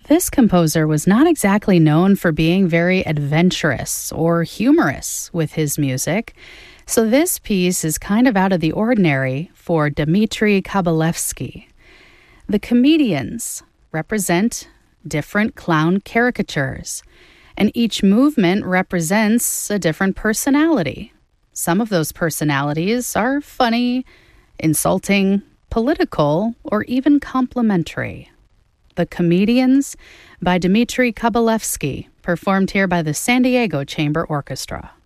This composer was not exactly known for being very adventurous or humorous with his music, so this piece is kind of out of the ordinary for Dmitri Kabalevsky. The comedians represent different clown caricatures, and each movement represents a different personality. Some of those personalities are funny, insulting, political, or even complimentary. The Comedians by Dmitri Kabalevsky, performed here by the San Diego Chamber Orchestra.